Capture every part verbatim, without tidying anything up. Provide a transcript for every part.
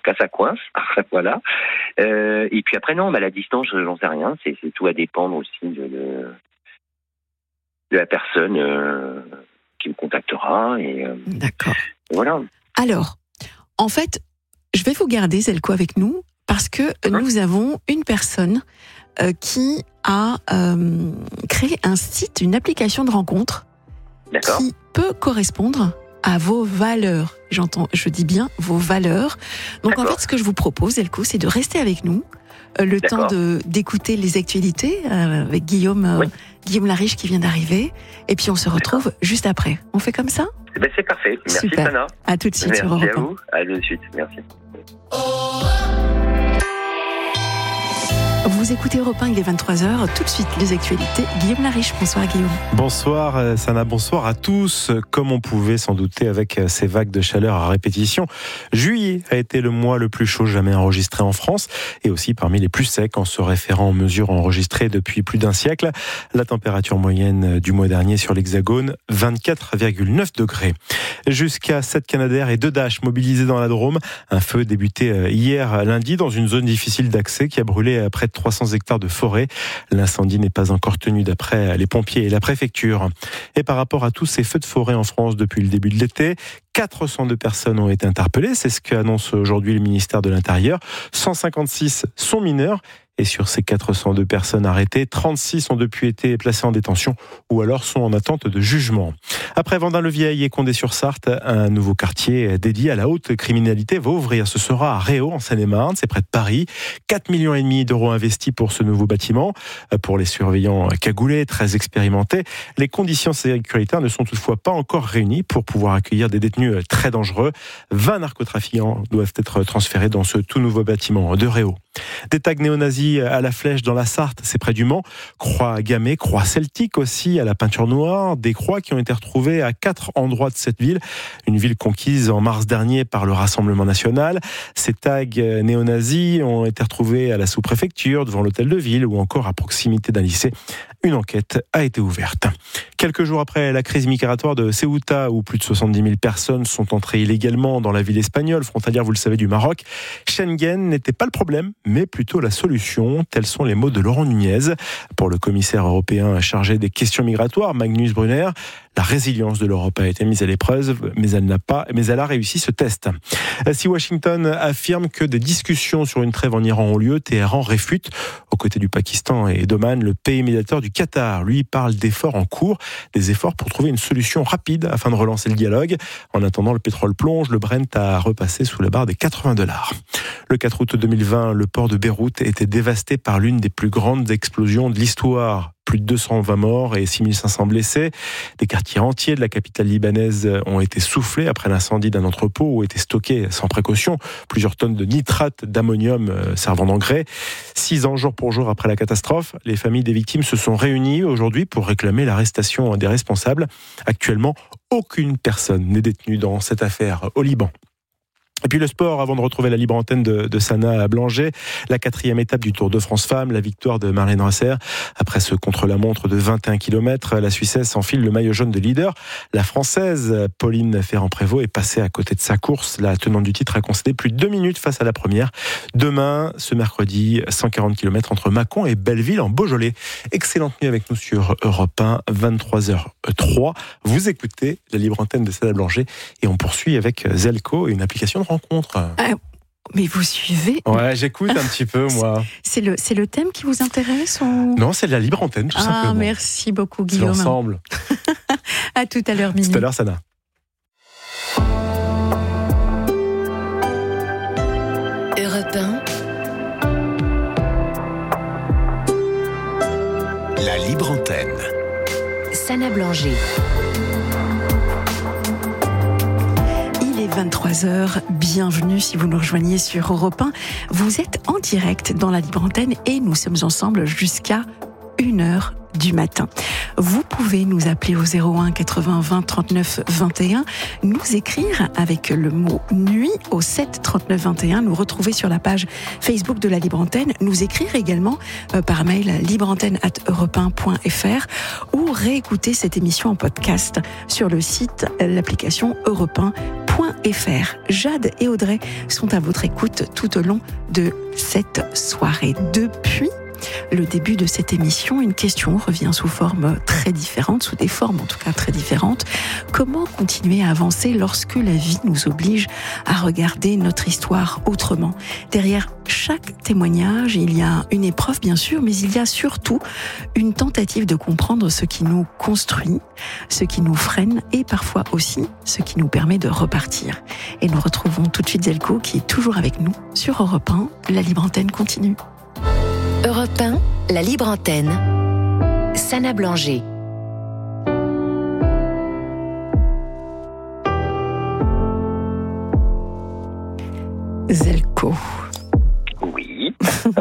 cas, ça coince. Voilà. Euh, et puis après, non, bah, la distance, j'en sais rien. C'est, c'est tout à dépendre aussi de, de, de la personne euh, qui me contactera. Et, euh, D'accord. Et voilà. Alors, en fait, je vais vous garder, Zelko, avec nous, parce que Hein nous avons une personne euh, qui a euh, créé un site, une application de rencontre D'accord. qui peut correspondre à vos valeurs. J'entends, je dis bien vos valeurs. Donc D'accord. en fait, ce que je vous propose, Zelko, c'est de rester avec nous euh, le D'accord. temps de d'écouter les actualités euh, avec Guillaume, euh, Oui. Guillaume Lariche qui vient d'arriver, et puis on se retrouve juste après. On fait comme ça ? Eh ben, c'est parfait. Merci, Super. Sana. À tout de suite sur Merci Europe à un. vous. À tout de suite. Merci. Vous écoutez Europe un, il est vingt-trois heures. Tout de suite, les actualités. Guillaume Lariche. Bonsoir Guillaume. Bonsoir Sana, bonsoir à tous. Comme on pouvait s'en douter avec ces vagues de chaleur à répétition, juillet a été le mois le plus chaud jamais enregistré en France et aussi parmi les plus secs en se référant aux mesures enregistrées depuis plus d'un siècle. La température moyenne du mois dernier sur l'Hexagone, vingt-quatre virgule neuf degrés. Jusqu'à sept Canadair et deux Dash mobilisés dans la Drôme. Un feu débuté hier lundi dans une zone difficile d'accès qui a brûlé près de trois cents hectares de forêt. L'incendie n'est pas encore tenu d'après les pompiers et la préfecture. Et par rapport à tous ces feux de forêt en France depuis le début de l'été, quatre cent deux personnes ont été interpellées. C'est ce qu'annonce aujourd'hui le ministère de l'Intérieur. cent cinquante-six sont mineurs. Et sur ces quatre cent deux personnes arrêtées, trente-six ont depuis été placées en détention ou alors sont en attente de jugement. Après Vendin-le-Vieil et Condé-sur-Sarthe, un nouveau quartier dédié à la haute criminalité va ouvrir. Ce sera à Réau, en Seine-et-Marne, c'est près de Paris. quatre virgule cinq millions d'euros investis pour ce nouveau bâtiment. Pour les surveillants cagoulés, très expérimentés, les conditions sécuritaires ne sont toutefois pas encore réunies pour pouvoir accueillir des détenus très dangereux. vingt narcotrafiquants doivent être transférés dans ce tout nouveau bâtiment de Réau. Des tags néo-nazis à la flèche dans la Sarthe, c'est près du Mans. Croix gammée, croix celtique aussi à la peinture noire. Des croix qui ont été retrouvées à quatre endroits de cette ville. Une ville conquise en mars dernier par le Rassemblement national. Ces tags néo-nazis ont été retrouvés à la sous-préfecture, devant l'hôtel de ville ou encore à proximité d'un lycée. Une enquête a été ouverte. Quelques jours après la crise migratoire de Ceuta, où plus de soixante-dix mille personnes sont entrées illégalement dans la ville espagnole, frontalière, vous le savez, du Maroc, Schengen n'était pas le problème, mais plutôt la solution. Tels sont les mots de Laurent Nunez. Pour le commissaire européen chargé des questions migratoires, Magnus Brunner, la résilience de l'Europe a été mise à l'épreuve, mais elle n'a pas, mais elle a réussi ce test. Si Washington affirme que des discussions sur une trêve en Iran ont lieu, Téhéran réfute. Aux côtés du Pakistan et d'Oman, le pays médiateur du Qatar, lui, parle d'efforts en cours, des efforts pour trouver une solution rapide afin de relancer le dialogue. En attendant, le pétrole plonge, le Brent a repassé sous la barre des quatre-vingts dollars. Le quatre août deux mille vingt, le port de Beyrouth était dévasté par l'une des plus grandes explosions de l'histoire. Plus de deux cent vingt morts et six mille cinq cents blessés. Des quartiers entiers de la capitale libanaise ont été soufflés après l'incendie d'un entrepôt où étaient stockés sans précaution plusieurs tonnes de nitrate d'ammonium servant d'engrais. Six ans jour pour jour après la catastrophe, les familles des victimes se sont réunies aujourd'hui pour réclamer l'arrestation des responsables. Actuellement, aucune personne n'est détenue dans cette affaire au Liban. Et puis le sport, avant de retrouver la libre antenne de, de Sana Blanger, la quatrième étape du Tour de France Femmes, la victoire de Marlène Rasser. Après ce contre-la-montre de vingt et un kilomètres, la Suissesse enfile le maillot jaune de leader. La Française, Pauline Ferrand-Prévot, est passée à côté de sa course. La tenante du titre a concédé plus de deux minutes face à la première. Demain, ce mercredi, cent quarante kilomètres entre Mâcon et Belleville en Beaujolais. Excellente nuit avec nous sur Europe un, vingt-trois heures trois. Vous écoutez la libre antenne de Sana Blanger et on poursuit avec Zelko et une application de rencontre. Ah, mais vous suivez ? Ouais, j'écoute un petit peu, moi. C'est le, c'est le thème qui vous intéresse ou... Non, c'est de la libre antenne, tout ah, simplement. Ah, merci beaucoup, C'est Guillaume. ensemble. À tout à l'heure, Mimi. Tout à l'heure, Sana. Europe un. La libre antenne. Sana Blanger. vingt-trois heures, bienvenue si vous nous rejoignez sur Europe un. Vous êtes en direct dans la libre antenne et nous sommes ensemble jusqu'à une heure du matin. Vous pouvez nous appeler au zéro un quatre-vingts vingt trente-neuf vingt et un, nous écrire avec le mot nuit au sept trente-neuf vingt et un, nous retrouver sur la page Facebook de la Libre Antenne, nous écrire également euh, par mail libreantenne arobase europe un point f r ou réécouter cette émission en podcast sur le site, l'application europe un point point f r. Jade et Audrey sont à votre écoute tout au long de cette soirée. Depuis le début de cette émission, une question revient sous forme très différente, sous des formes en tout cas très différentes. Comment continuer à avancer lorsque la vie nous oblige à regarder notre histoire autrement ? Derrière chaque témoignage, il y a une épreuve bien sûr, mais il y a surtout une tentative de comprendre ce qui nous construit, ce qui nous freine et parfois aussi ce qui nous permet de repartir. Et nous retrouvons tout de suite Zelko qui est toujours avec nous sur Europe un. La libre antenne continue. Europe un, la libre antenne. Sana Blanger. Zelko. Oui.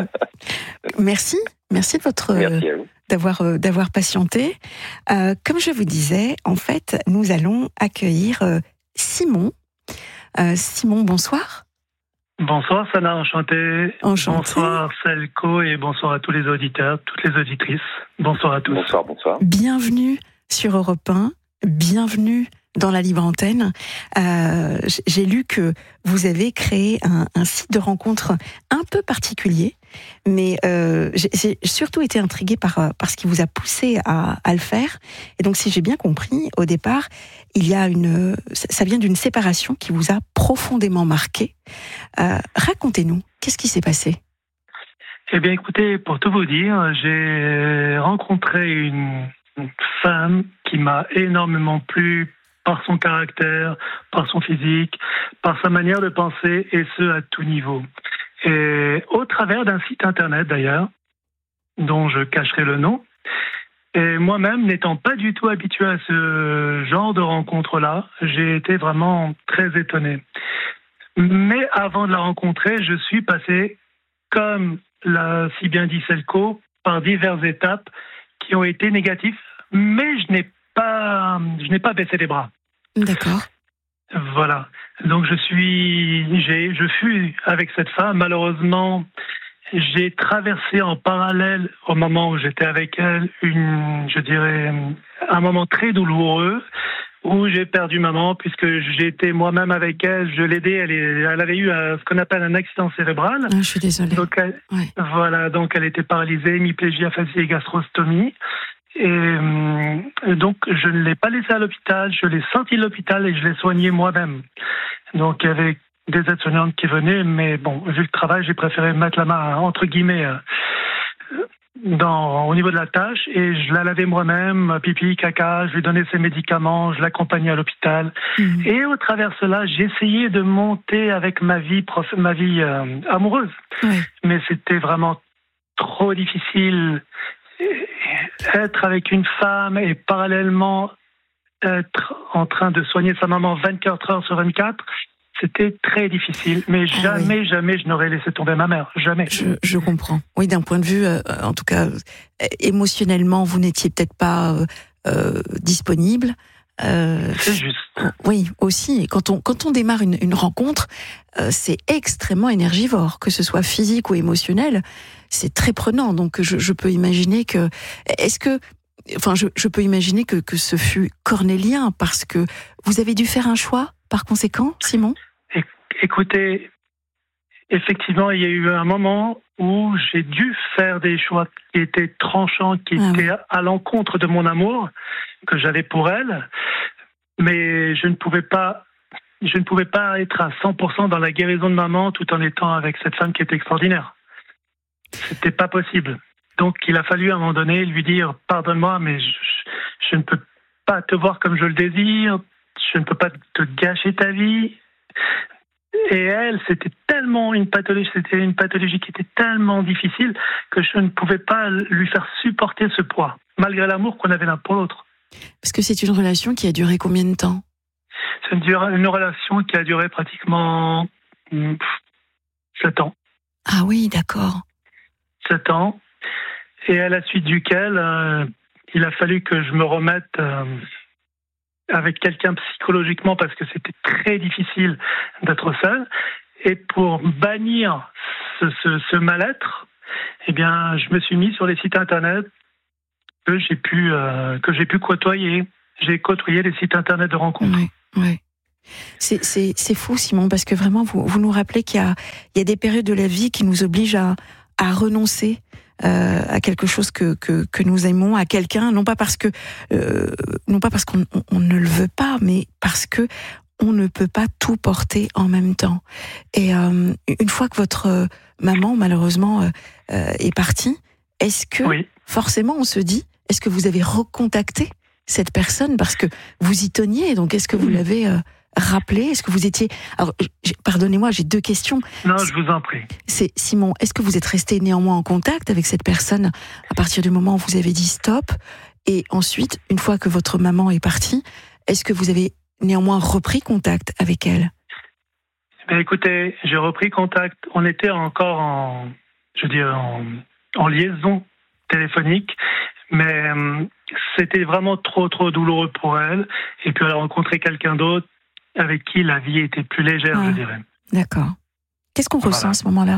Merci, merci de votre Merci à vous. d'avoir euh, d'avoir patienté. Euh, comme je vous disais, en fait, nous allons accueillir euh, Simon. Euh, Simon, bonsoir. Bonsoir Sana, enchanté. Enchanté. Bonsoir Selco et bonsoir à tous les auditeurs, toutes les auditrices. Bonsoir à tous. Bonsoir, bonsoir. Bienvenue sur Europe un. Bienvenue dans la libre antenne. Euh, j'ai lu que vous avez créé un, un site de rencontre un peu particulier, mais euh, j'ai, j'ai surtout été intriguée par, par ce qui vous a poussé à, à le faire. Et donc, si j'ai bien compris, au départ, il y a une, ça vient d'une séparation qui vous a profondément marqué. Euh, racontez-nous, qu'est-ce qui s'est passé ? Eh bien, écoutez, pour tout vous dire, j'ai rencontré une, une femme qui m'a énormément plu par son caractère, par son physique, par sa manière de penser, et ce, à tout niveau. Et au travers d'un site internet, d'ailleurs, dont je cacherai le nom, et moi-même, n'étant pas du tout habitué à ce genre de rencontre-là, j'ai été vraiment très étonné. Mais avant de la rencontrer, je suis passé, comme l'a si bien dit Selco, par diverses étapes qui ont été négatives, mais je n'ai pas, je n'ai pas baissé les bras. D'accord. Voilà. Donc je suis, j'ai, je fus avec cette femme. Malheureusement, j'ai traversé en parallèle, au moment où j'étais avec elle, une, je dirais, un moment très douloureux où j'ai perdu maman puisque j'étais moi-même avec elle. Je l'aidais. Elle, est, elle avait eu un, ce qu'on appelle un accident cérébral. Ah, je suis désolée. Donc elle, Ouais. voilà. Donc elle était paralysée, hémiplégie aphasie et gastrostomie. Et euh, donc, je ne l'ai pas laissé à l'hôpital, je l'ai sorti de l'hôpital et je l'ai soigné moi-même. Donc, il y avait des aides-soignantes qui venaient, mais bon, vu le travail, j'ai préféré mettre la main, entre guillemets, dans, au niveau de la tâche, et je la lavais moi-même, pipi, caca, je lui donnais ses médicaments, je l'accompagnais à l'hôpital. Mmh. Et au travers de cela, j'ai essayé de monter avec ma vie, prof, ma vie euh, amoureuse. Oui. Mais c'était vraiment trop difficile. Être avec une femme et parallèlement être en train de soigner sa maman vingt-quatre heures sur vingt-quatre, c'était très difficile. Mais ah jamais, oui. jamais je n'aurais laissé tomber ma mère. Jamais. Je, je comprends. Oui, d'un point de vue, euh, en tout cas, euh, émotionnellement, vous n'étiez peut-être pas euh, euh, disponible. Euh, c'est juste. Oui, aussi. Quand on, quand on démarre une, une rencontre, euh, c'est extrêmement énergivore, que ce soit physique ou émotionnel. C'est très prenant. Donc, je, je peux imaginer que. Est-ce que. Enfin, je, je peux imaginer que, que ce fut cornélien, parce que vous avez dû faire un choix, par conséquent, Simon ? Écoutez, effectivement, il y a eu un moment où j'ai dû faire des choix qui étaient tranchants, qui ah étaient oui. à l'encontre de mon amour que j'avais pour elle, mais je ne pouvais pas, je ne pouvais pas être à cent pour cent dans la guérison de maman tout en étant avec cette femme qui était extraordinaire. C'était pas possible. Donc, il a fallu à un moment donné lui dire « Pardonne-moi, mais je, je ne peux pas te voir comme je le désire, je ne peux pas te gâcher ta vie. » Et elle, c'était tellement une pathologie, c'était une pathologie qui était tellement difficile que je ne pouvais pas lui faire supporter ce poids, malgré l'amour qu'on avait l'un pour l'autre. Parce que c'est une relation qui a duré combien de temps ? C'est une, une relation qui a duré pratiquement sept ans. Ah oui, d'accord. Sept ans. Et à la suite duquel, euh, il a fallu que je me remette euh, avec quelqu'un psychologiquement parce que c'était très difficile d'être seul. Et pour bannir ce, ce, ce mal-être, eh bien, je me suis mis sur les sites internet que j'ai pu, euh, que j'ai pu côtoyer. J'ai côtoyé les sites internet de rencontres. Oui, oui. C'est, c'est, c'est fou, Simon, parce que vraiment, vous, vous nous rappelez qu'il y a, il y a des périodes de la vie qui nous obligent à, à renoncer euh, à quelque chose que, que, que nous aimons, à quelqu'un, non pas parce que, euh, non pas parce qu'on on, on ne le veut pas, mais parce que on ne peut pas tout porter en même temps. Et euh, une fois que votre maman, malheureusement, euh, euh, est partie, est-ce que oui. forcément on se dit, est-ce que vous avez recontacté cette personne parce que vous y teniez, donc est-ce que vous l'avez euh, rappelé? Est-ce que vous étiez... Alors, pardonnez-moi, j'ai deux questions. Non, je vous en prie. C'est, Simon, est-ce que vous êtes resté néanmoins en contact avec cette personne à partir du moment où vous avez dit stop? Et ensuite, une fois que votre maman est partie, est-ce que vous avez néanmoins repris contact avec elle? Ben, écoutez, j'ai repris contact. On était encore en, je veux dire, en, en liaison téléphonique, mais euh, c'était vraiment trop, trop douloureux pour elle. Et puis elle a rencontré quelqu'un d'autre avec qui la vie était plus légère, ah, je dirais. D'accord. Qu'est-ce qu'on voilà. ressent à ce moment-là?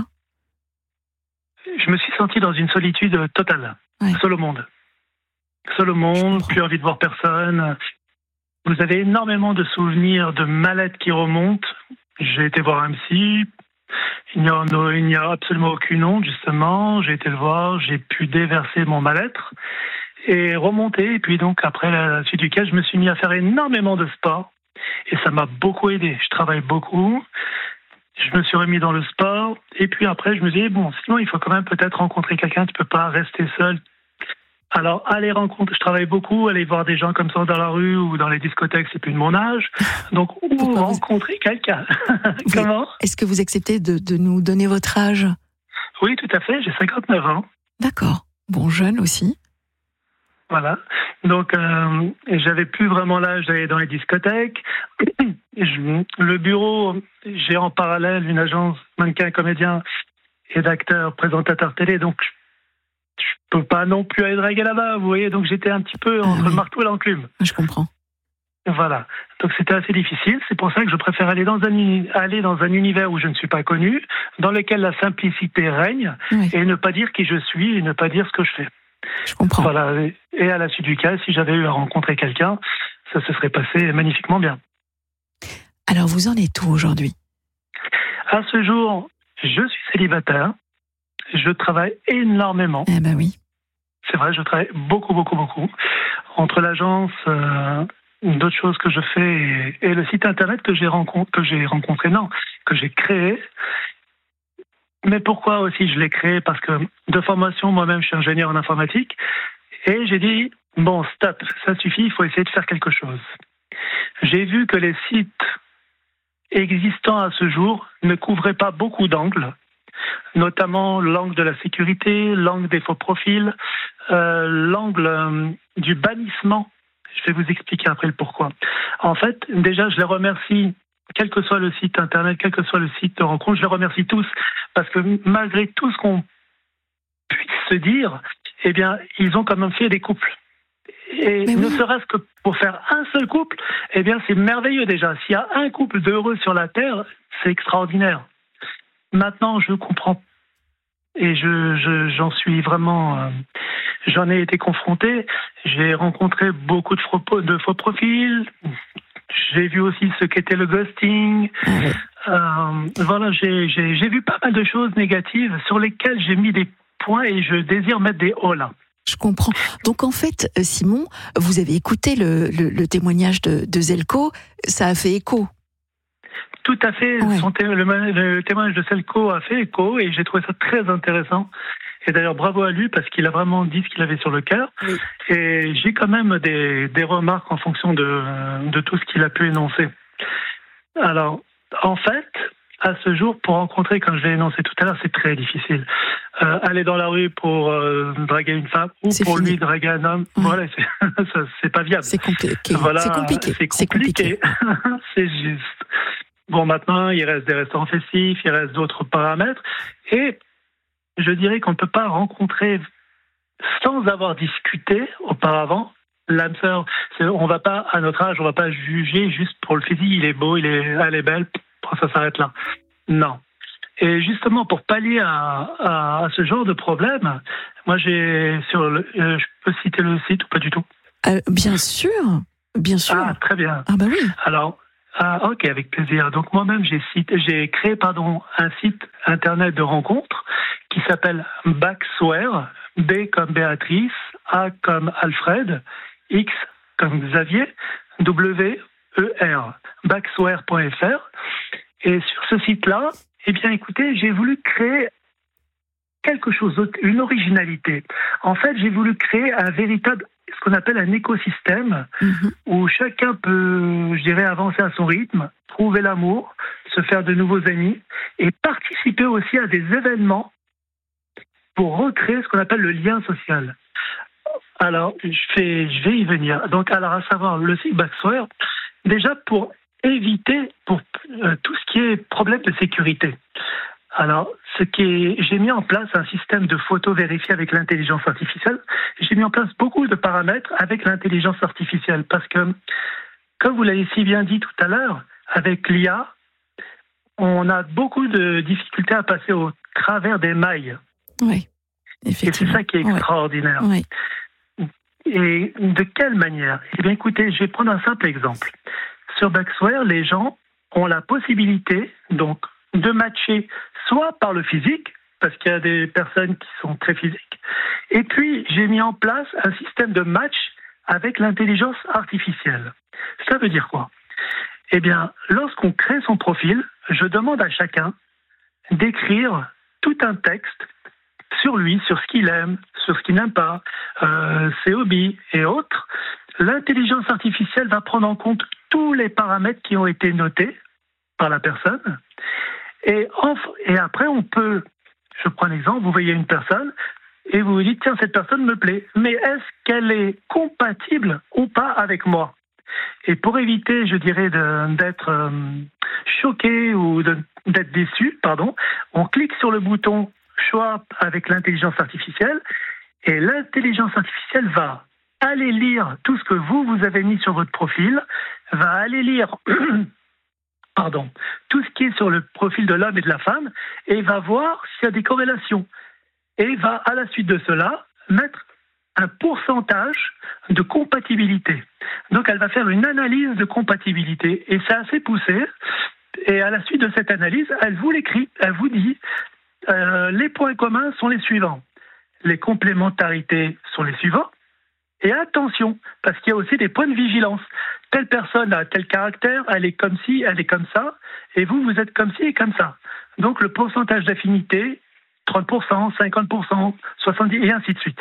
Je me suis senti dans une solitude totale, ouais. seul au monde. Seul au monde, plus envie de voir personne. Vous avez énormément de souvenirs de mal-être qui remontent. J'ai été voir un psy. Il n'y a, il n'y a absolument aucune honte, justement. J'ai été le voir, j'ai pu déverser mon mal-être et remonter. Et puis donc, après la suite duquel, je me suis mis à faire énormément de sport. Et ça m'a beaucoup aidé. Je travaille beaucoup. Je me suis remis dans le sport. Et puis après, je me dis, bon, sinon, il faut quand même peut-être rencontrer quelqu'un. Tu ne peux pas rester seul. Alors, aller rencontrer, je travaille beaucoup, aller voir des gens comme ça dans la rue ou dans les discothèques, c'est plus de mon âge. Donc, ou Pourquoi rencontrer vous... quelqu'un. Comment? Est-ce que vous acceptez de, de nous donner votre âge? Oui, tout à fait, j'ai cinquante-neuf ans. D'accord. Bon, jeune aussi. Voilà. Donc, euh, j'avais plus vraiment l'âge d'aller dans les discothèques. Je, le bureau, j'ai en parallèle une agence mannequin, comédien et d'acteur, présentateur télé, donc je peux pas non plus aller draguer là-bas, vous voyez, donc j'étais un petit peu entre ah oui. le marteau et l'enclume. Je comprends. Voilà, donc c'était assez difficile, c'est pour ça que je préfère aller dans un, aller dans un univers où je ne suis pas connu, dans lequel la simplicité règne, oui. et ne pas dire qui je suis, et ne pas dire ce que je fais. Je comprends. Voilà, et à la suite du cas, si j'avais eu à rencontrer quelqu'un, ça se serait passé magnifiquement bien. Alors vous en êtes où aujourd'hui? À ce jour, je suis célibataire. Je travaille énormément. Eh ben oui. C'est vrai, je travaille beaucoup, beaucoup, beaucoup. Entre l'agence, euh, d'autres choses que je fais et, et le site internet que j'ai rencontré, que j'ai rencontré, non, que j'ai créé. Mais pourquoi aussi je l'ai créé? Parce que de formation, moi-même, je suis ingénieur en informatique. Et j'ai dit, bon, stop, ça suffit, il faut essayer de faire quelque chose. J'ai vu que les sites existants à ce jour ne couvraient pas beaucoup d'angles, notamment l'angle de la sécurité, l'angle des faux profils, euh, l'angle euh, du bannissement. Je vais vous expliquer après le pourquoi. En fait, déjà, je les remercie, quel que soit le site internet, quel que soit le site de rencontre, je les remercie tous, parce que malgré tout ce qu'on puisse se dire, eh bien, ils ont quand même fait des couples. Et Mais ne oui. serait-ce que pour faire un seul couple, eh bien, c'est merveilleux déjà. S'il y a un couple d'heureux sur la Terre, c'est extraordinaire. Maintenant, je comprends et je, je, j'en suis vraiment, euh, j'en ai été confronté. J'ai rencontré beaucoup de faux, de faux profils. J'ai vu aussi ce qu'était le ghosting. Mmh. Euh, voilà, j'ai, j'ai, j'ai vu pas mal de choses négatives sur lesquelles j'ai mis des points et je désire mettre des hauts là. Je comprends. Donc en fait, Simon, vous avez écouté le, le, le témoignage de, de Zelko, ça a fait écho. Tout à fait. Ouais. Son té- le, le témoignage de Zelko a fait écho et j'ai trouvé ça très intéressant. Et d'ailleurs, bravo à lui parce qu'il a vraiment dit ce qu'il avait sur le cœur. Oui. Et j'ai quand même des, des remarques en fonction de, de tout ce qu'il a pu énoncer. Alors, en fait, à ce jour, pour rencontrer, comme je l'ai énoncé tout à l'heure, c'est très difficile. Euh, aller dans la rue pour euh, draguer une femme ou c'est pour fini. Lui draguer un homme, ouais. voilà, c'est, ça, c'est pas viable. C'est compliqué. Voilà, c'est compliqué. C'est compliqué. C'est, compliqué. C'est juste. Bon, maintenant, il reste des restaurants festifs, il reste d'autres paramètres. Et je dirais qu'on ne peut pas rencontrer, sans avoir discuté auparavant, l'âme sœur. On ne va pas, à notre âge, on ne va pas juger juste pour le physique. Il est beau, il est, elle est belle, ça s'arrête là. Non. Et justement, pour pallier à, à, à ce genre de problème, moi, j'ai sur le, euh, je peux citer le site ou pas du tout? euh, Bien sûr, bien sûr. Ah, très bien. Ah bah oui. Alors, Ah, ok, avec plaisir. Donc moi-même, j'ai, cité, j'ai créé pardon, un site internet de rencontres qui s'appelle Baxware, B comme Béatrice, A comme Alfred, X comme Xavier, W E R, baxware point f r. Et sur ce site-là, eh bien écoutez, j'ai voulu créer quelque chose d'autre, une originalité. En fait, j'ai voulu créer un véritable, ce qu'on appelle un écosystème, mmh. où chacun peut, je dirais, avancer à son rythme, trouver l'amour, se faire de nouveaux amis, et participer aussi à des événements pour recréer ce qu'on appelle le lien social. Alors, je, fais, je vais y venir. Donc, alors, à savoir, le site Baxware, déjà pour éviter pour, euh, tout ce qui est problème de sécurité. Alors, ce qui est, j'ai mis en place un système de photos vérifiées avec l'intelligence artificielle. J'ai mis en place beaucoup de paramètres avec l'intelligence artificielle parce que, comme vous l'avez si bien dit tout à l'heure, avec l'I A, on a beaucoup de difficultés à passer au travers des mailles. Oui, effectivement. Et c'est ça qui est extraordinaire. Oui. Et de quelle manière ? Eh bien, écoutez, je vais prendre un simple exemple. Sur Baxware, les gens ont la possibilité, donc, de matcher soit par le physique, parce qu'il y a des personnes qui sont très physiques, et puis j'ai mis en place un système de match avec l'intelligence artificielle. Ça veut dire quoi ? Eh bien, lorsqu'on crée son profil, je demande à chacun d'écrire tout un texte sur lui, sur ce qu'il aime, sur ce qu'il n'aime pas, euh, ses hobbies et autres. L'intelligence artificielle va prendre en compte tous les paramètres qui ont été notés par la personne. Et, enfin, et après, on peut, je prends un exemple, vous voyez une personne et vous vous dites, tiens, cette personne me plaît, mais est-ce qu'elle est compatible ou pas avec moi ? Et pour éviter, je dirais, de, d'être euh, choqué ou de, d'être déçu, pardon, on clique sur le bouton choix avec l'intelligence artificielle et l'intelligence artificielle va aller lire tout ce que vous, vous avez mis sur votre profil, va aller lire pardon, tout ce qui est sur le profil de l'homme et de la femme et va voir s'il y a des corrélations. Et va, à la suite de cela, mettre un pourcentage de compatibilité. Donc, elle va faire une analyse de compatibilité. Et c'est assez poussé. Et à la suite de cette analyse, elle vous l'écrit. Elle vous dit, euh, les points communs sont les suivants. Les complémentarités sont les suivants. Et attention, parce qu'il y a aussi des points de vigilance. Telle personne a tel caractère, elle est comme ci, elle est comme ça, et vous, vous êtes comme ci et comme ça. Donc le pourcentage d'affinité, trente pour cent, cinquante pour cent, soixante-dix pour cent, et ainsi de suite.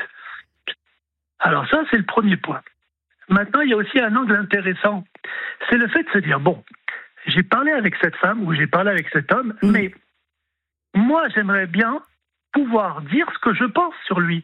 Alors ça, c'est le premier point. Maintenant, il y a aussi un angle intéressant. C'est le fait de se dire, bon, j'ai parlé avec cette femme ou j'ai parlé avec cet homme, mmh. mais moi, j'aimerais bien pouvoir dire ce que je pense sur lui.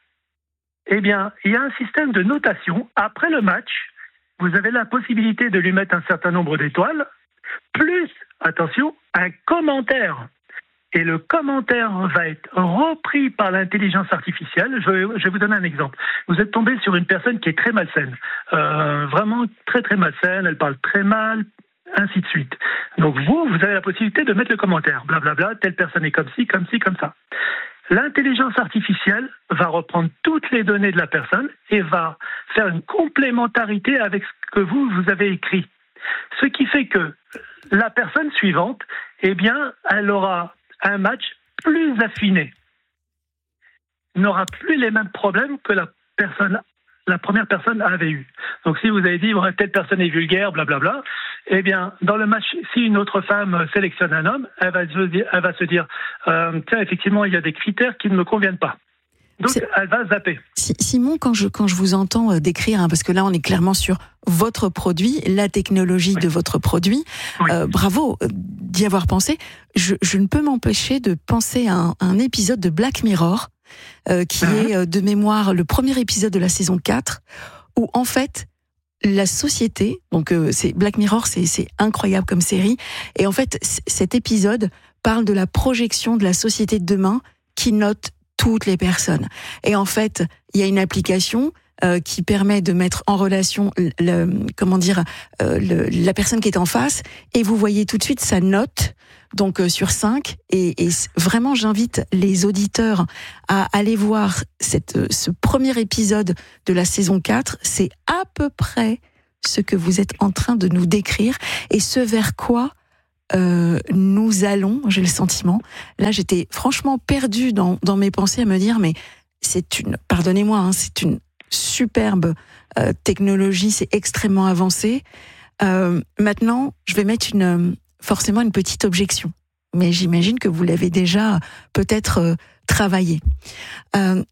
Eh bien, il y a un système de notation. Après le match, vous avez la possibilité de lui mettre un certain nombre d'étoiles, plus, attention, un commentaire. Et le commentaire va être repris par l'intelligence artificielle. Je vais, je vais vous donner un exemple. Vous êtes tombé sur une personne qui est très malsaine, euh, vraiment très très malsaine, elle parle très mal, ainsi de suite. Donc vous, vous avez la possibilité de mettre le commentaire, blablabla, telle personne est comme ci, comme ci, comme ça. L'intelligence artificielle va reprendre toutes les données de la personne et va faire une complémentarité avec ce que vous, vous avez écrit. Ce qui fait que la personne suivante, eh bien, elle aura un match plus affiné. N'aura plus les mêmes problèmes que la personne, la première personne avait eu. Donc si vous avez dit, bon, telle personne est vulgaire, blablabla, eh bien, dans le match, si une autre femme sélectionne un homme, elle va se dire, elle va se dire euh, tiens, effectivement, il y a des critères qui ne me conviennent pas. Donc, c'est... elle va zapper. Simon, quand je, quand je vous entends décrire, hein, parce que là, on est clairement sur votre produit, la technologie oui. de votre produit, oui. euh, bravo d'y avoir pensé. Je, je ne peux m'empêcher de penser à un, un épisode de Black Mirror, euh, qui mmh. est de mémoire le premier épisode de la saison quatre, où en fait, la société, donc euh, c'est Black Mirror, c'est, c'est incroyable comme série, et en fait, c- cet épisode parle de la projection de la société de demain qui note toutes les personnes. Et en fait, il y a une application euh, qui permet de mettre en relation, le, le, comment dire, euh, le, la personne qui est en face, et vous voyez tout de suite sa note, donc euh, sur cinq. Et, et vraiment, j'invite les auditeurs à aller voir cette, ce premier épisode de la saison quatre. C'est à peu près ce que vous êtes en train de nous décrire et ce vers quoi euh, nous allons, j'ai le sentiment. Là, j'étais franchement perdue dans, dans mes pensées à me dire, mais c'est une, pardonnez-moi, hein, c'est une superbe euh, technologie, c'est extrêmement avancé. Euh, maintenant, je vais mettre une, forcément une petite objection, mais j'imagine que vous l'avez déjà peut-être euh, travaillé. Euh,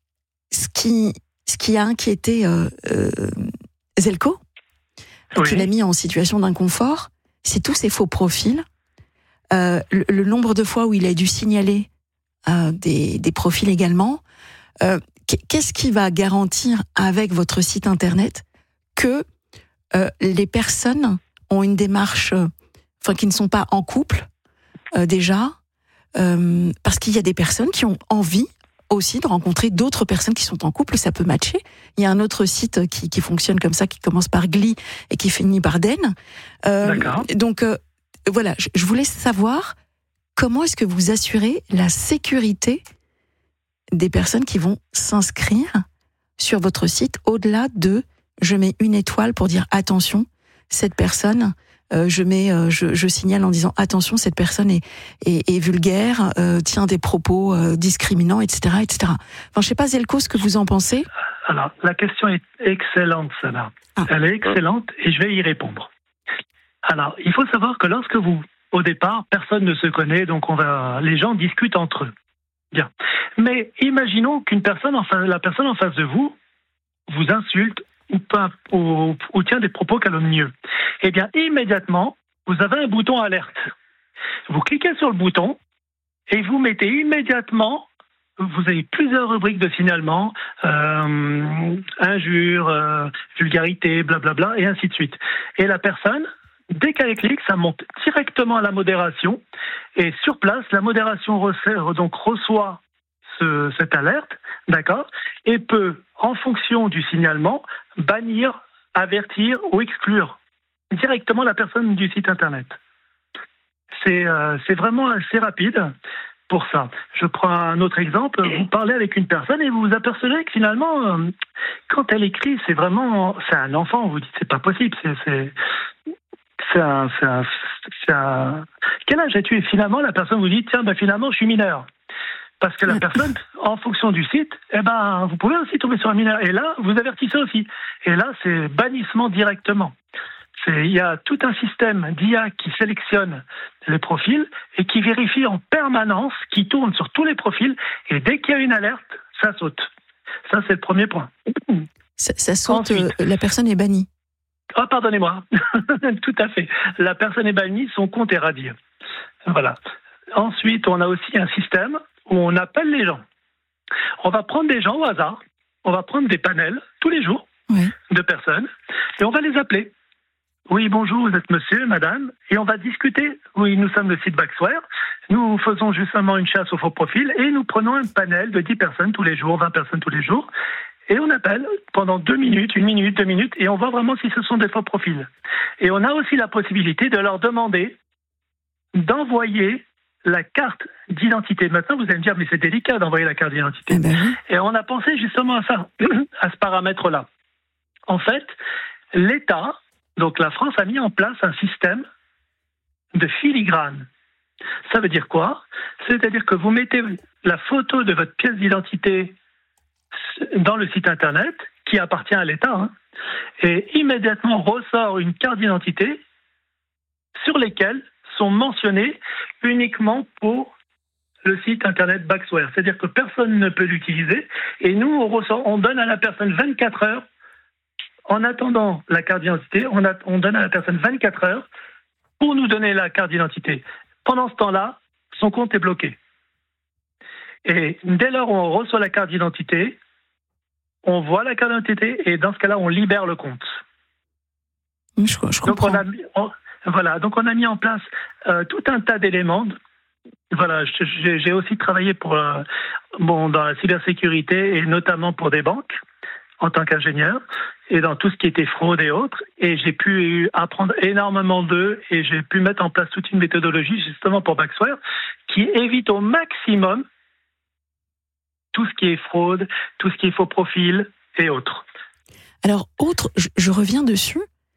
ce qui, ce qui a inquiété euh, euh, Zelko, oui. qui l'a mis en situation d'inconfort, c'est tous ces faux profils, euh, le, le nombre de fois où il a dû signaler euh, des, des profils également. Euh, qu'est-ce qui va garantir avec votre site internet que euh, les personnes ont une démarche, euh, enfin qui ne sont pas en couple euh, déjà, euh, parce qu'il y a des personnes qui ont envie aussi de rencontrer d'autres personnes qui sont en couple, ça peut matcher. Il y a un autre site qui, qui fonctionne comme ça, qui commence par Glee et qui finit par Den. Euh, D'accord. Donc euh, voilà, je, je voulais savoir comment est-ce que vous assurez la sécurité des personnes qui vont s'inscrire sur votre site, au-delà de je mets une étoile pour dire attention, cette personne, euh, je mets, euh, je, je signale en disant attention, cette personne est, est, est vulgaire, euh, tient des propos euh, discriminants, et cetera, et cetera. Enfin, je sais pas, Zelko, ce que vous en pensez. Alors, la question est excellente, Sana. Ah. Elle est excellente et je vais y répondre. Alors, il faut savoir que lorsque vous, au départ, personne ne se connaît, donc on va, les gens discutent entre eux. Bien. Mais imaginons qu'une personne, enfin, la personne en face de vous, vous insulte ou, pas, ou, ou tient des propos calomnieux. Eh bien, immédiatement, vous avez un bouton alerte. Vous cliquez sur le bouton et vous mettez immédiatement, vous avez plusieurs rubriques de signalement, euh, injures, euh, vulgarité, blablabla, et ainsi de suite. Et la personne, dès qu'elle clique, ça monte directement à la modération. Et sur place, la modération reçoit, donc reçoit ce, cette alerte, d'accord, et peut, en fonction du signalement, bannir, avertir ou exclure directement la personne du site internet. C'est, euh, c'est vraiment assez rapide pour ça. Je prends un autre exemple. Vous parlez avec une personne et vous vous apercevez que finalement, euh, quand elle écrit, c'est vraiment, c'est un enfant. Vous dites, c'est pas possible. C'est, c'est, c'est un, c'est un, c'est un... Quel âge as-tu? Et finalement, la personne vous dit, tiens, ben finalement, je suis mineur. Parce que la personne, en fonction du site, eh ben, vous pouvez aussi tomber sur un mineur. Et là, vous avertissez aussi. Et là, c'est bannissement directement. C'est, il y a tout un système d'I A qui sélectionne les profils et qui vérifie en permanence, qui tourne sur tous les profils. Et dès qu'il y a une alerte, ça saute. Ça, c'est le premier point. Ça, ça saute, Ensuite, euh, la personne est bannie. Ah, oh, pardonnez-moi. Tout à fait. La personne est bannie, son compte est radié. Voilà. Ensuite, on a aussi un système où on appelle les gens. On va prendre des gens au hasard, on va prendre des panels tous les jours oui. de personnes et on va les appeler. Oui, bonjour, vous êtes monsieur, madame, et on va discuter. Oui, nous sommes le site Backsware. Nous faisons justement une chasse aux faux profils et nous prenons un panel de dix personnes tous les jours, vingt personnes tous les jours. Et on appelle pendant deux minutes, une minute, deux minutes, et on voit vraiment si ce sont des faux profils. Et on a aussi la possibilité de leur demander d'envoyer la carte d'identité. Maintenant, vous allez me dire, mais c'est délicat d'envoyer la carte d'identité. Eh ben. Et on a pensé justement à ça, à ce paramètre-là. En fait, l'État, donc la France, a mis en place un système de filigrane. Ça veut dire quoi? C'est-à-dire que vous mettez la photo de votre pièce d'identité dans le site internet, qui appartient à l'État, hein, et immédiatement ressort une carte d'identité sur lesquelles sont mentionnés uniquement pour le site internet Backsware. C'est-à-dire que personne ne peut l'utiliser et nous, on, ressort, on donne à la personne vingt-quatre heures, en attendant la carte d'identité, on, a, on donne à la personne vingt-quatre heures pour nous donner la carte d'identité. Pendant ce temps-là, son compte est bloqué. Et dès lors où on reçoit la carte d'identité, on voit la carte d'identité et dans ce cas-là, on libère le compte. Je, je comprends. Donc on a, on, Voilà, donc on a mis en place euh, tout un tas d'éléments. Voilà, j'ai, j'ai aussi travaillé pour, euh, bon, dans la cybersécurité et notamment pour des banques en tant qu'ingénieur et dans tout ce qui était fraude et autres. Et j'ai pu apprendre énormément d'eux et j'ai pu mettre en place toute une méthodologie justement pour Backsware qui évite au maximum tout ce qui est fraude, tout ce qui est faux profil et autres. Alors, autre, je, je reviens dessus.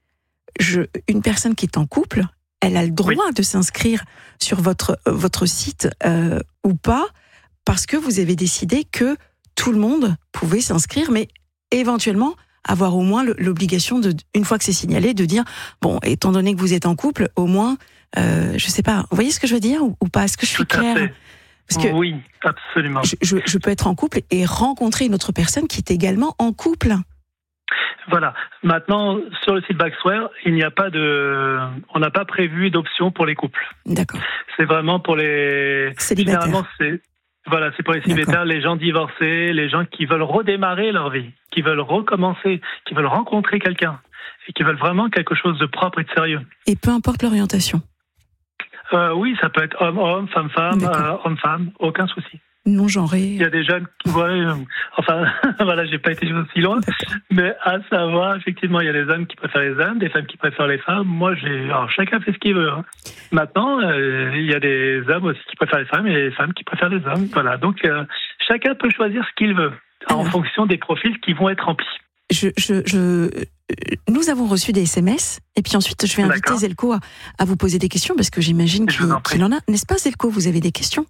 je, une personne qui est en couple, elle a le droit Oui. de s'inscrire sur votre, votre site euh, ou pas, parce que vous avez décidé que tout le monde pouvait s'inscrire, mais éventuellement avoir au moins l'obligation, de, une fois que c'est signalé, de dire, bon, étant donné que vous êtes en couple, au moins, euh, je sais pas, vous voyez ce que je veux dire ou, ou pas? Est-ce que je suis Tout à claire? fait. Parce que Oui, absolument. je, je, je peux être en couple et rencontrer une autre personne qui est également en couple. Voilà. Maintenant, sur le site Backsware, il n'y a pas de, on n'a pas prévu d'option pour les couples. D'accord. C'est vraiment pour les Célibataires. Généralement, c'est voilà, c'est pour les célibataires, les gens divorcés, les gens qui veulent redémarrer leur vie, qui veulent recommencer, qui veulent rencontrer quelqu'un et qui veulent vraiment quelque chose de propre et de sérieux. Et peu importe l'orientation. Euh, oui, ça peut être homme-homme, femme-femme, D'accord. euh, homme-femme, aucun souci. Non genré. Il y a des jeunes qui voient, euh, enfin, voilà, j'ai pas été aussi loin, mais à savoir, effectivement, il y a des hommes qui préfèrent les hommes, des femmes qui préfèrent les femmes. Moi, j'ai, alors chacun fait ce qu'il veut. Hein. Maintenant, euh, il y a des hommes aussi qui préfèrent les femmes et des femmes qui préfèrent les hommes. Voilà, donc euh, chacun peut choisir ce qu'il veut en Alors. fonction des profils qui vont être remplis. Je, je, je, nous avons reçu des S M S et puis ensuite je vais inviter D'accord. Zelko à, à vous poser des questions parce que j'imagine Je qu'il vous en prie. qu'il en a. N'est-ce pas Zelko? Vous avez des questions?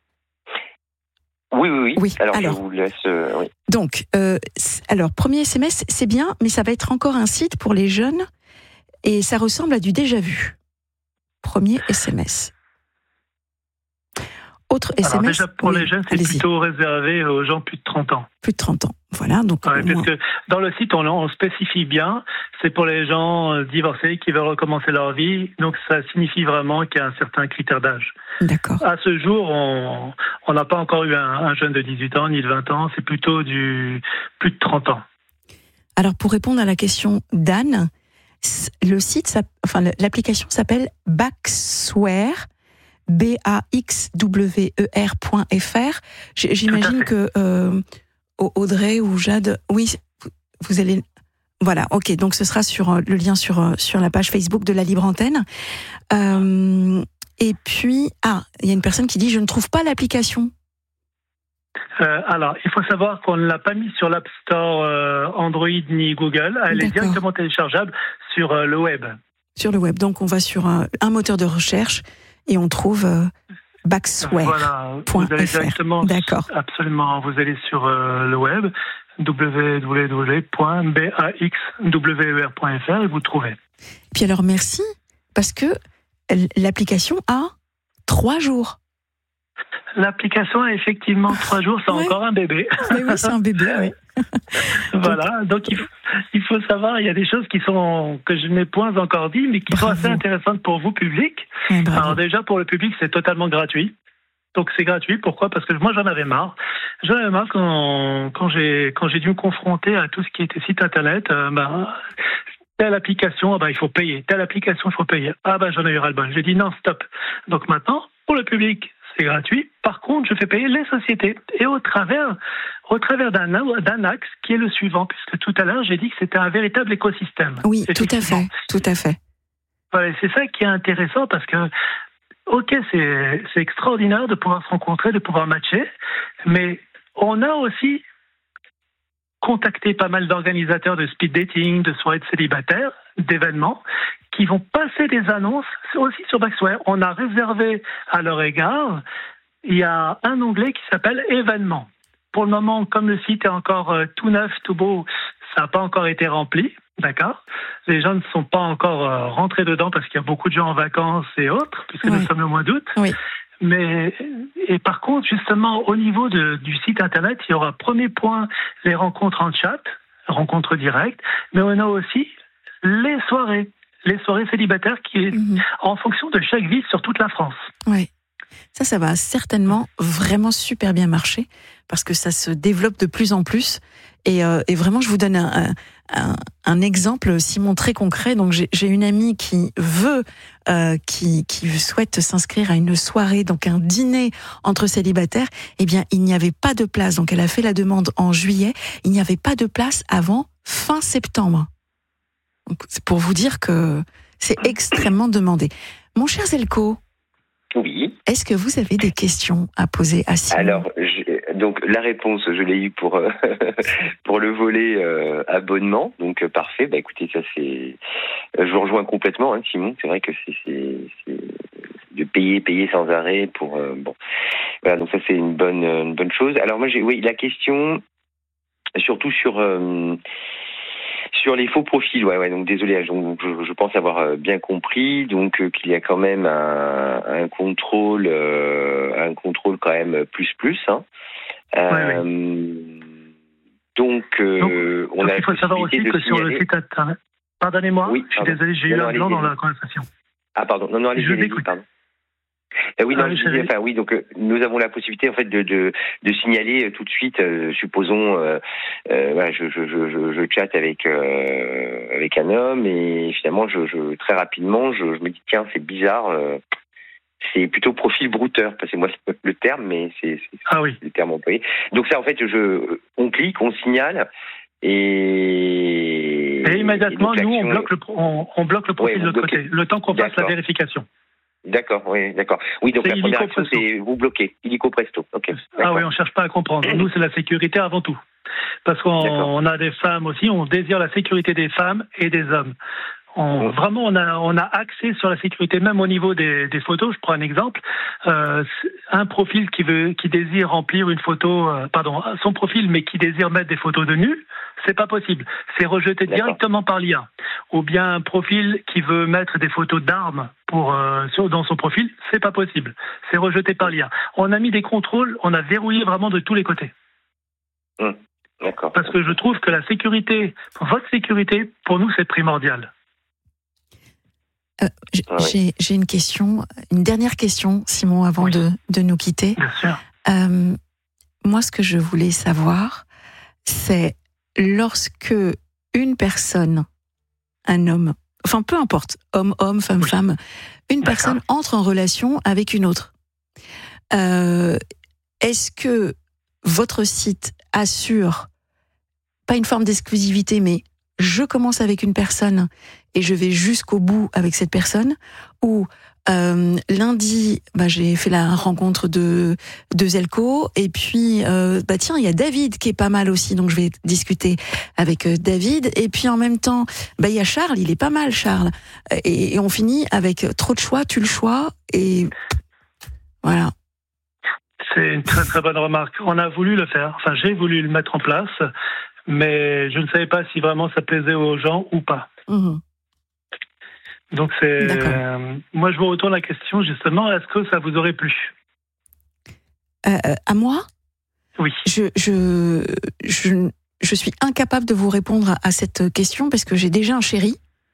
Oui, oui, oui. Oui, Alors, alors. je vous laisse. euh, oui. Donc, euh, c- alors, premier S M S, c'est bien, mais ça va être encore un site pour les jeunes et ça ressemble à du déjà vu. Premier S M S. Autre S M S. Alors déjà, pour oui, les jeunes, c'est allez-y. plutôt réservé aux gens plus de trente ans. Plus de trente ans. Voilà, donc Ouais, au moins- parce que dans le site, on, on spécifie bien, c'est pour les gens euh, divorcés qui veulent recommencer leur vie, donc ça signifie vraiment qu'il y a un certain critère d'âge. D'accord. À ce jour, on on n'a pas encore eu un, un jeune de dix-huit ans ni de vingt ans, c'est plutôt du plus de trente ans. Alors, pour répondre à la question d'Anne, s- le site, s'app- enfin, le- l'application s'appelle Backsware, B A X W E R point F R. J- J'imagine que euh, Au- Audrey ou Jade, oui, vous- vous allez. Voilà, ok, donc ce sera sur euh, le lien sur, euh, sur la page Facebook de la Libre Antenne. Euh, et puis, ah, il y a une personne qui dit je ne trouve pas l'application. Euh, alors, il faut savoir qu'on ne l'a pas mis sur l'App Store euh, Android ni Google, elle est D'accord. directement téléchargeable sur euh, le web. Sur le web. Donc, on va sur un, un moteur de recherche et on trouve euh, Backsware. Voilà, point vous allez F R. directement, D'accord. absolument, vous allez sur euh, le web w w w point baxwer point f r et vous trouvez. Puis alors, merci, parce que l- l'application a trois jours. L'application a effectivement trois jours, c'est Ouais. encore un bébé. Mais oui, c'est un bébé, oui. Voilà, donc il faut, il faut savoir, il y a des choses qui sont que je n'ai point encore dit, mais qui Bravo. sont assez intéressantes pour vous, public. Ouais, bravo. Alors déjà, pour le public, c'est totalement gratuit. Donc c'est gratuit, pourquoi? Parce que moi j'en avais marre. J'en avais marre quand, quand j'ai quand j'ai dû me confronter à tout ce qui était site internet. Euh, ben, telle application, ah ben, il faut payer. Telle application, il faut payer. Ah ben j'en ai eu ras-le-bol. J'ai dit non, stop. Donc maintenant, pour le public, c'est gratuit. Par contre, je fais payer les sociétés. Et au travers, au travers d'un, d'un axe qui est le suivant, puisque tout à l'heure j'ai dit que c'était un véritable écosystème. Oui, tout à Effectivement. fait, tout à fait. Voilà, c'est ça qui est intéressant parce que, ok, c'est, c'est extraordinaire de pouvoir se rencontrer, de pouvoir matcher, mais on a aussi contacté pas mal d'organisateurs de speed dating, de soirées de célibataires, d'événements, qui vont passer des annonces aussi sur Backsware. On a réservé à leur égard, il y a un onglet qui s'appelle événements. Pour le moment, comme le site est encore euh, tout neuf, tout beau, ça n'a pas encore été rempli. D'accord. Les gens ne sont pas encore euh, rentrés dedans parce qu'il y a beaucoup de gens en vacances et autres, puisque Oui. nous sommes le mois d'août. Oui. Mais et par contre, justement, au niveau de, du site internet, il y aura premier point les rencontres en chat, rencontres directes, mais on a aussi les soirées, les soirées célibataires qui est Mhm. en fonction de chaque ville sur toute la France. Ouais. Ça, ça va certainement vraiment super bien marcher parce que ça se développe de plus en plus. Et, euh, et vraiment, je vous donne un, un, un exemple, Simon, très concret. Donc, j'ai, j'ai une amie qui veut, euh, qui, qui souhaite s'inscrire à une soirée, donc un dîner entre célibataires. Eh bien, il n'y avait pas de place. Donc, elle a fait la demande en juillet. Il n'y avait pas de place avant fin septembre. Donc, c'est pour vous dire que c'est extrêmement demandé. Mon cher Zelko, Oui. est-ce que vous avez des questions à poser à Simon? Alors, je- donc la réponse, je l'ai eue pour euh, pour le volet euh, abonnement. Donc euh, parfait. Bah écoutez, ça c'est, je vous rejoins complètement, hein, Simon. C'est vrai que c'est, c'est, c'est de payer, payer sans arrêt pour euh, bon. Voilà, donc ça c'est une bonne une bonne chose. Alors moi j'ai, oui, la question surtout sur euh, sur les faux profils. Ouais, ouais. Donc désolé, donc, je, je pense avoir bien compris. Donc euh, qu'il y a quand même un, un contrôle, euh, un contrôle quand même plus plus. Hein. Euh, ouais, ouais. Donc, euh, donc, on donc a il faut savoir aussi que signaler... sur le site internet. Pardonnez-moi, oui, je suis désolé, j'ai non, eu un blanc dans la conversation. Ah pardon, non non, allez-y, allez-y, pardon. Euh, oui, non, ah, je disais, enfin, oui, donc euh, nous avons la possibilité en fait de de, de signaler euh, tout de suite. Euh, supposons, euh, euh, voilà, je, je je je je chatte avec euh, avec un homme et finalement, je, je très rapidement, je, je me dis tiens, c'est bizarre. Euh, c'est plutôt profil brouteur, parce que moi c'est le terme, mais c'est, c'est ah oui. le terme employé. Donc ça, en fait, je on clique, on signale. Et, et immédiatement, et nous, on bloque le, on, on bloque le profil ouais, de l'autre côté, le temps qu'on fasse la vérification. D'accord, oui, d'accord. Oui, donc c'est la première action, c'est vous bloquez, illico presto. Okay, ah oui, on ne cherche pas à comprendre. Nous, c'est la sécurité avant tout. Parce qu'on on a des femmes aussi, on désire la sécurité des femmes et des hommes. On, vraiment, on a, on a accès sur la sécurité, même au niveau des, des photos. Je prends un exemple. Euh, un profil qui veut, qui désire remplir une photo, euh, pardon, son profil, mais qui désire mettre des photos de nu, c'est pas possible. C'est rejeté D'accord. directement par l'I A. Ou bien un profil qui veut mettre des photos d'armes pour, euh, sur, dans son profil, c'est pas possible. C'est rejeté par l'I A. On a mis des contrôles, on a verrouillé vraiment de tous les côtés. Mmh. D'accord. Parce que je trouve que la sécurité, votre sécurité, pour nous, c'est primordial. Euh, j'ai, ah oui. j'ai une question, une dernière question, Simon, avant oui. de, de nous quitter. Bien sûr. Euh, moi, ce que je voulais savoir, c'est lorsque une personne, un homme, enfin peu importe, homme, homme, femme, oui. femme, une D'accord. personne entre en relation avec une autre. Euh, est-ce que votre site assure, pas une forme d'exclusivité, mais je commence avec une personne et je vais jusqu'au bout avec cette personne, ou euh, lundi, bah, j'ai fait la rencontre de, de Zelko, et puis, euh, bah tiens, il y a David qui est pas mal aussi, donc je vais discuter avec euh, David, et puis en même temps, bah, il y a Charles, il est pas mal, Charles, et, et on finit avec trop de choix, tu le choix, et voilà. C'est une très très bonne remarque. On a voulu le faire, enfin j'ai voulu le mettre en place, mais je ne savais pas si vraiment ça plaisait aux gens ou pas. Mmh. Donc c'est, euh, moi je vous retourne la question justement, est-ce que ça vous aurait plu ? euh, À moi ? Oui. Je, je, je, je suis incapable de vous répondre à cette question parce que j'ai déjà un chéri.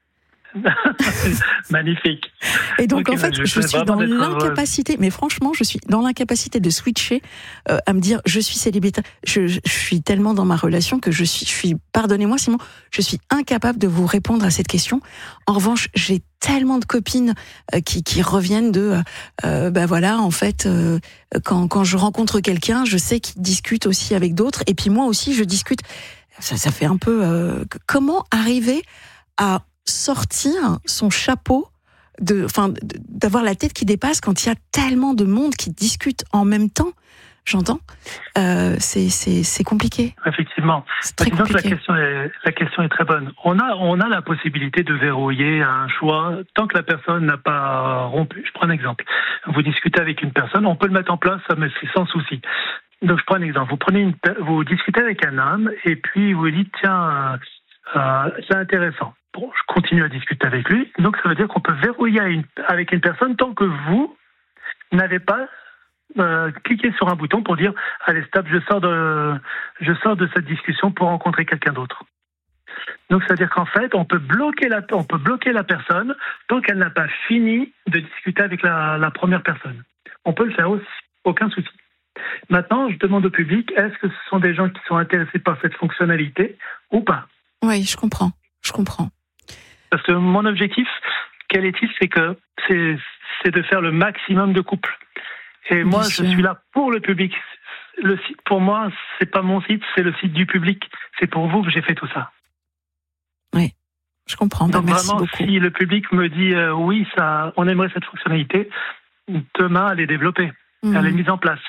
Magnifique. Et donc okay, en fait, je, je suis dans l'incapacité, mais franchement, je suis dans l'incapacité de switcher euh, à me dire, je suis célibataire. Je, je suis tellement dans ma relation que je suis, je suis, pardonnez-moi Simon, je suis incapable de vous répondre à cette question. En revanche, j'ai tellement de copines euh, qui, qui reviennent de, euh, ben voilà, en fait, euh, quand, quand je rencontre quelqu'un, je sais qu'il discute aussi avec d'autres, et puis moi aussi, je discute. Ça, ça fait un peu. Euh, comment arriver à sortir son chapeau, de, enfin, d'avoir la tête qui dépasse quand il y a tellement de monde qui discute en même temps, j'entends, euh, c'est, c'est, c'est compliqué. Effectivement. C'est très compliqué. La question est, la question est très bonne. On a, on a la possibilité de verrouiller un choix tant que la personne n'a pas rompu. Je prends un exemple. Vous discutez avec une personne, on peut le mettre en place, mais c'est sans souci. Donc je prends un exemple. Vous prenez une, vous discutez avec un homme et puis vous dites tiens, euh, c'est intéressant. Bon, je continue à discuter avec lui, donc ça veut dire qu'on peut verrouiller une, avec une personne tant que vous n'avez pas euh, cliqué sur un bouton pour dire « Allez, stop, je sors, de, je sors de cette discussion pour rencontrer quelqu'un d'autre ». Donc ça veut dire qu'en fait, on peut bloquer la, on peut bloquer la personne tant qu'elle n'a pas fini de discuter avec la, la première personne. On peut le faire aussi, aucun souci. Maintenant, je demande au public, est-ce que ce sont des gens qui sont intéressés par cette fonctionnalité ou pas ? Oui, je comprends, je comprends. Parce que mon objectif, quel est-il ? C'est que c'est, c'est de faire le maximum de couples. Et Bien moi, sûr. Je suis là pour le public. Le site, pour moi, c'est pas mon site, c'est le site du public. C'est pour vous que j'ai fait tout ça. Oui, je comprends. Donc Merci vraiment, beaucoup. si le public me dit euh, oui, ça, on aimerait cette fonctionnalité, demain, elle est développée, mmh. elle est mise en place.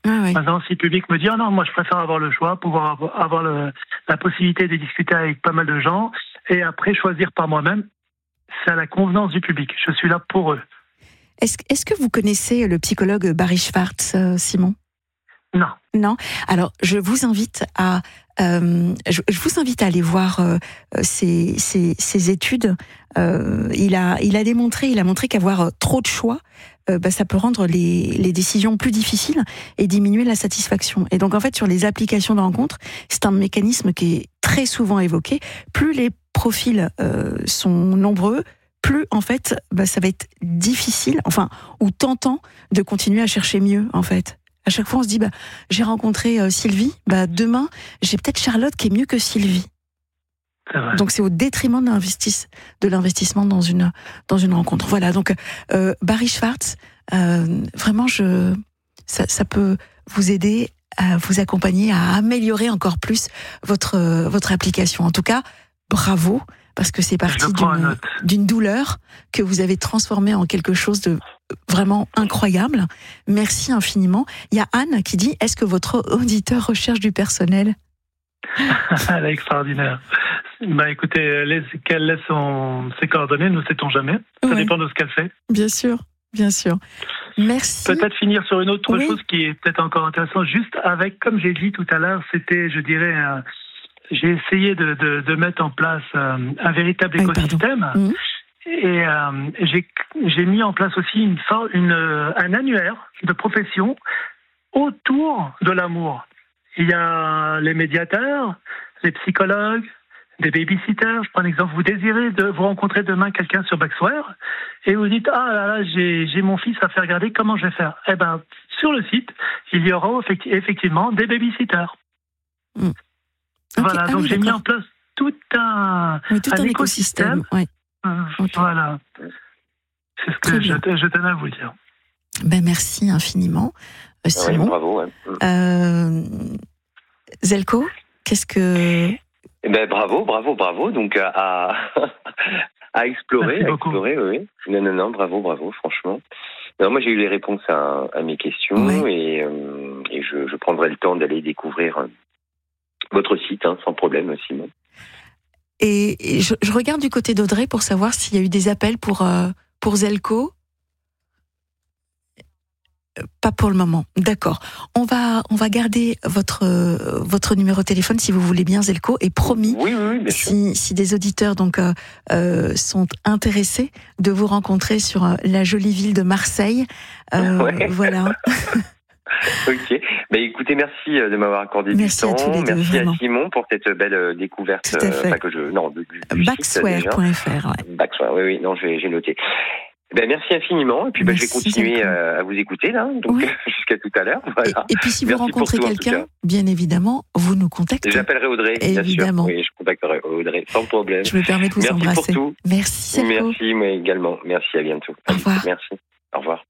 Ah oui. Maintenant, si le public me dit, ah non, moi je préfère avoir le choix, pouvoir avoir, avoir le, la possibilité de discuter avec pas mal de gens, et après choisir par moi-même, c'est à la convenance du public. Je suis là pour eux. Est-ce, est-ce que vous connaissez le psychologue Barry Schwartz, euh, Simon ? Non. Non. Alors, je vous invite à, euh, je, je vous invite à aller voir euh, ces, ces, ces études. Euh, il a, il a démontré, il a montré qu'avoir trop de choix, euh, bah, ça peut rendre les, les décisions plus difficiles et diminuer la satisfaction. Et donc, en fait, sur les applications de rencontres, c'est un mécanisme qui est très souvent évoqué. Plus les profils euh, sont nombreux, plus en fait, bah, ça va être difficile, enfin, ou tentant de continuer à chercher mieux, en fait. À chaque fois, on se dit, bah, j'ai rencontré euh, Sylvie, bah, demain, j'ai peut-être Charlotte qui est mieux que Sylvie. C'est vrai. Donc, c'est au détriment de, l'investis- de l'investissement dans une, dans une rencontre. Voilà, donc, euh, Barry Schwartz, euh, vraiment, je, ça, ça peut vous aider à vous accompagner, à améliorer encore plus votre, euh, votre application. En tout cas, bravo, parce que c'est parti d'une, d'une douleur que vous avez transformée en quelque chose de vraiment incroyable. Merci infiniment. Il y a Anne qui dit, est-ce que votre auditeur recherche du personnel ? Elle est extraordinaire. Bah écoutez, laisse, qu'elle laisse son, ses coordonnées, ne sait-on jamais. Ça Ouais. dépend de ce qu'elle fait. Bien sûr, bien sûr. Merci. Peut-être finir sur une autre Oui. chose qui est peut-être encore intéressante, juste avec, comme j'ai dit tout à l'heure, c'était, je dirais, euh, j'ai essayé de, de, de mettre en place euh, un véritable Oui, écosystème. Mmh. Et euh, j'ai, j'ai mis en place aussi une, for- une, euh, un annuaire de profession autour de l'amour. Il y a les médiateurs, les psychologues, des babysitters. Je prends un exemple. Vous désirez de vous rencontrer demain quelqu'un sur Baxware et vous dites, ah là là, j'ai, j'ai mon fils à faire regarder, comment je vais faire ? Eh ben, sur le site, il y aura effecti- effectivement des babysitters. Mm. Okay. Voilà, Ah donc oui, j'ai mis d'accord. en place tout un, Oui, tout un un écosystème. écosystème. Ouais. Euh, Ok. Voilà. C'est ce Très que je, bien. je tenais à vous dire. Ben, merci infiniment, euh, Oui, Simon. bravo. Ouais. Euh, Zelko, qu'est-ce que... Eh ben, bravo, bravo, bravo. Donc, à, à, à explorer, Merci à beaucoup. explorer, oui. Non, non, non, bravo, bravo, franchement. Non, moi, j'ai eu les réponses à, à mes questions Ouais. et, euh, et je, je prendrai le temps d'aller découvrir euh, votre site, hein, sans problème, Simon. Et, et je, je regarde du côté d'Audrey pour savoir s'il y a eu des appels pour, euh, pour Zelko. Pas pour le moment, d'accord. On va, on va garder votre, euh, votre numéro de téléphone si vous voulez bien, Zelko, et promis, Oui, oui, oui, bien sûr. si, si des auditeurs donc euh, euh, sont intéressés de vous rencontrer sur euh, la jolie ville de Marseille, euh, Ouais. voilà. Ok. Ben, écoutez, merci de m'avoir accordé Merci du à temps. tous les deux, merci vraiment. à Simon pour cette belle euh, découverte. Tout à fait. euh, Enfin, que je, non, du, du site, Baxware déjà. point F R, ouais. Baxware, oui, oui, non, j'ai, j'ai noté. Ben, merci infiniment. Et puis, ben, je vais Merci, continuer Zelko. euh, à vous écouter, là, donc, Oui. jusqu'à tout à l'heure. Et, Voilà. et puis si vous Merci pour rencontrez tout, en tout quelqu'un, cas. bien évidemment, vous nous contactez. J'appellerai Audrey, Évidemment. bien sûr. Oui, je contacterai Audrey, sans problème. Je me permets de vous Merci embrasser. pour tout. Merci, Zelko. Merci, moi également. Merci, à bientôt. Au revoir. Merci. Au revoir.